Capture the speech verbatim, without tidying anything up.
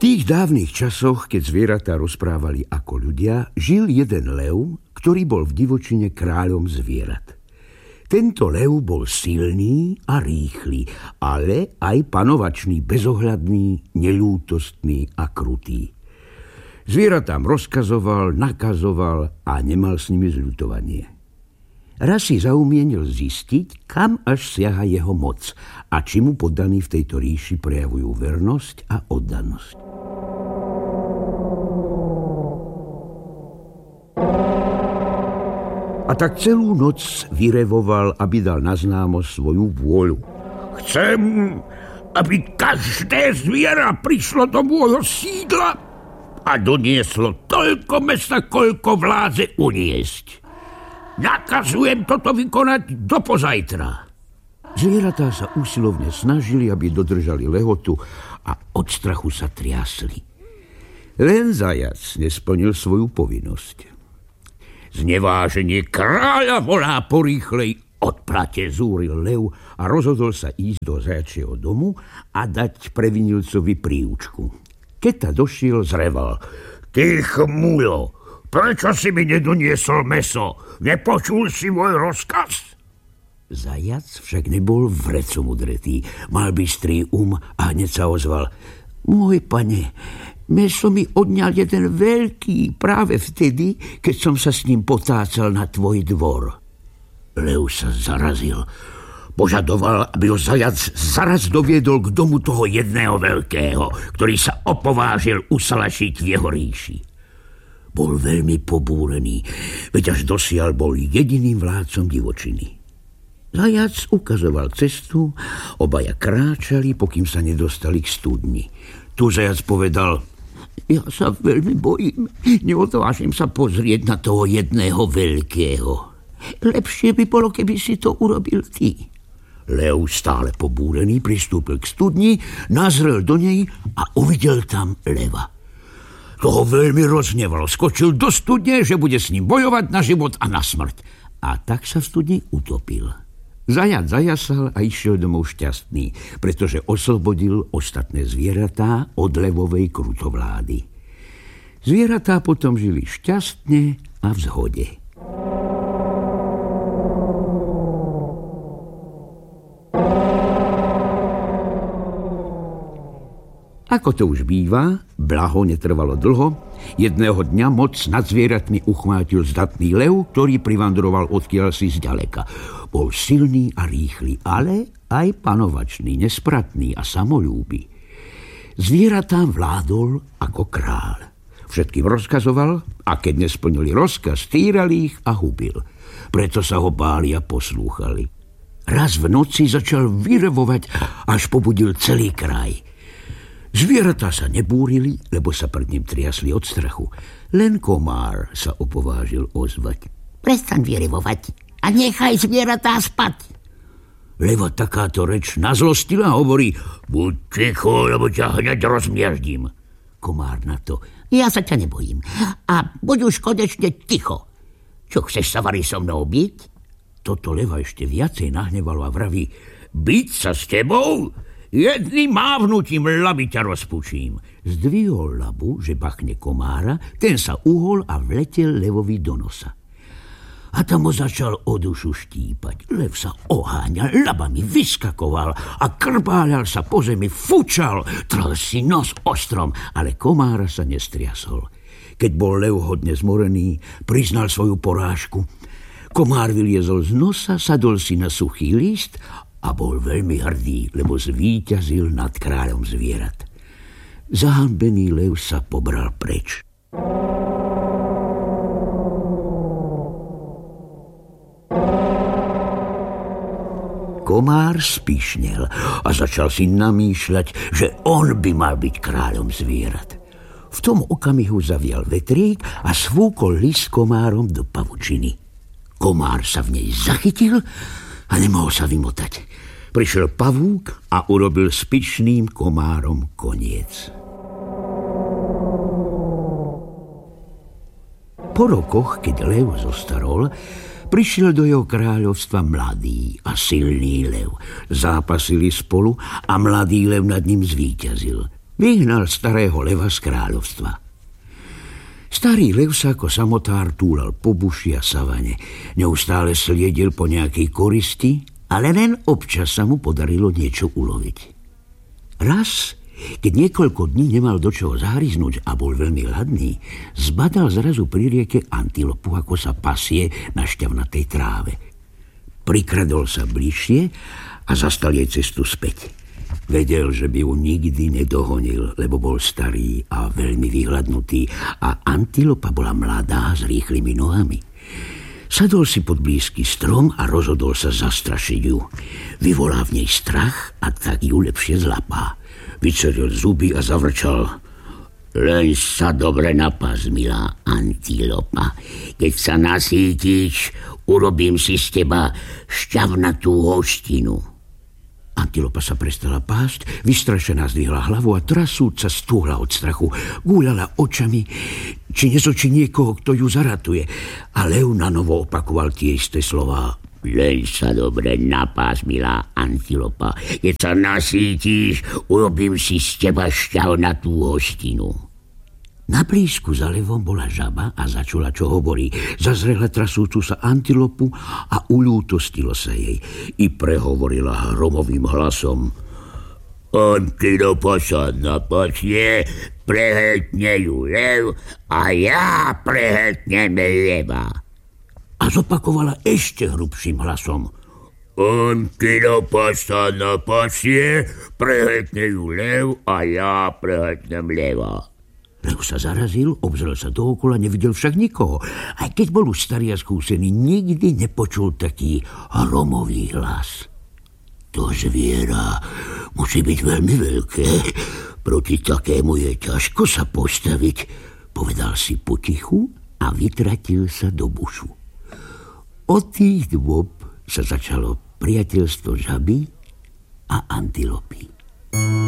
tých dávnych časoch, keď zvieratá rozprávali ako ľudia, žil jeden lev, ktorý bol v divočine kráľom zvierat. Tento lev bol silný a rýchly, ale aj panovačný, bezohľadný, neľútostný a krutý. Zvieratám rozkazoval, nakazoval a nemal s nimi zľutovanie. Raz si zaumienil zistiť, kam až siaha jeho moc a či mu poddaní v tejto ríši prejavujú vernosť a oddanosť. A tak celú noc vyrevoval, aby dal na známosť svoju vôľu. Chcem, aby každé zviera prišlo do môjho sídla a donieslo toľko mesa, koľko vládze uniesť. Nakazujem toto vykonať do pozajtra. Zvieratá sa usilovne snažili, aby dodržali lehotu a od strachu sa triasli. Len zajac nesplnil svoju povinnosť. Zneváženie kráľa volá porýchlej odplate, zúril lev a rozhodol sa ísť do zajačieho domu a dať previnilcovi príučku. Keď ta došiel, zreval. Ty chmulo, prečo si mi nedoniesol meso? Nepočul si môj rozkaz? Zajac však nebol vrecom udretý. Mal bystrý um a hneď sa ozval. Môj pane, meso mi odňal jeden veľký práve vtedy, keď som sa s ním potácal na tvoj dvor. Lev sa zarazil. Požadoval, aby ho zajac zaraz doviedol k domu toho jedného veľkého, ktorý sa opovážil usalašiť v jeho ríši. Bol veľmi pobúrený, veď až dosiaľ bol jediným vládcom divočiny. Zajac ukazoval cestu, obaja kráčali, pokým sa nedostali k studni. Tu zajac povedal, ja sa veľmi bojím, neodvážim sa pozrieť na toho jedného veľkého. Lepšie by bolo, keby si to urobil ty. Lev, stále pobúrený, pristúpil k studni, nazrel do nej a uvidel tam leva. Toho veľmi roznevalo, skočil do studne, že bude s ním bojovať na život a na smrť. A tak sa v studni utopil. Zajac zajasal a išiel domov šťastný, pretože oslobodil ostatné zvieratá od levovej krutovlády. Zvieratá potom žili šťastne a v zhode. Ako to už býva, blaho netrvalo dlho. Jedného dňa moc nad zvieratmi uchvátil zdatný lev, ktorý privandroval odkiaľ si zďaleka. Bol silný a rýchly, ale aj panovačný, nespratný a samolúby. Zvieratám vládol ako kráľ. Všetkým rozkazoval a keď nesplnili rozkaz, týrali ich a hubil. Preto sa ho báli a poslúchali. Raz v noci začal vyrevovať, až pobudil celý kraj. Zvieratá sa nebúrili, lebo sa pred ním triasli od strachu. Len komár sa opovážil ozvať. Prestaň vyrevovať a nechaj zvieratá spať. Leva takáto reč nazlostila a hovorí, buď ticho, lebo ťa hneď rozmiaždím. Komár na to, ja sa ťa nebojím a buď už konečne ticho. Čo, chceš sa vari so mnou byť? Toto leva ešte viacej nahnevalo a vraví, byť sa s tebou? Jedným mávnutím laby ťa rozpučím. Zdvihol labu, že bachne komára, ten sa uhol a vletel levovi do nosa. A tam ho začal o dušu štípať. Lev sa oháňal, labami vyskakoval a krbáľal sa po zemi, fučal, trel si nos ostrom, ale komára sa nestriasol. Keď bol lev hodne zmorený, priznal svoju porážku. Komár vyliezol z nosa, sadol si na suchý list a bol veľmi hrdý, lebo zvíťazil nad kráľom zvierat. Zahambený lev sa pobral preč. Komár spíšnel a začal si namýšľať, že on by mal byť kráľom zvierat. V tom okamihu zavial vetrík a svúkol list komárom do pavučiny. Komár sa v nej zachytil a nemohol sa vymotať. Prišiel pavúk a urobil s pyšným komárom koniec. Po rokoch, keď lev zostarol, prišiel do jeho kráľovstva mladý a silný lev. Zápasili spolu a mladý lev nad ním zvíťazil. Vyhnal starého leva z kráľovstva. Starý lev sa ako samotár túlal po buši a savane. Neustále sliedil po nejakej koristi, ale len občas sa mu podarilo niečo uloviť. Raz, keď niekoľko dní nemal do čoho zahryznúť a bol veľmi hladný, zbadal zrazu pri rieke antilopu, ako sa pasie na šťavnatej tráve. Prikradol sa bližšie a zastal jej cestu späť. Vedel, že by ju nikdy nedohonil, lebo bol starý a veľmi vyhladnutý a antilopa bola mladá s rýchlymi nohami. Sadol si pod blízky strom a rozhodol sa zastrašiť ju. Vyvolá v nej strach a tak ju lepšie zlapá. Vyceril zuby a zavrčal: Len sa dobre napás, milá antilopa. Keď sa nasítiš, urobím si z teba šťavnatú hostinu. Antilopa sa prestala pásť, vystrašená zdvihla hlavu a trasúca stúhla od strachu. Gúľala očami, či nezočí niekoho, kto ju zaratuje. A lev nanovo opakoval tie isté slová: Len sa dobre napás, milá antilopa. Keď sa nasítiš, urobím si z teba šťavnatú hostinu. Na blízku za levom bola žaba a začula, čo hovorí. Zazrela trasúcu sa antilopu a uľútostilo sa jej. I prehovorila hromovým hlasom: Antilopa sa napasie, prehetne ju lev a ja prehetnem leva. A zopakovala ešte hrubším hlasom: Antilopa sa napasie, prehetne ju lev a ja prehetnem leva. Lev sa zarazil, obzrel sa dookola, nevidel však nikoho. Aj keď bol už starý a skúsený, nikdy nepočul taký hromový hlas. To zviera musí byť veľmi veľké. Proti takému je ťažko sa postaviť, povedal si potichu a vytratil sa do bušu. Od tých dôb sa začalo priateľstvo žaby a antilopy.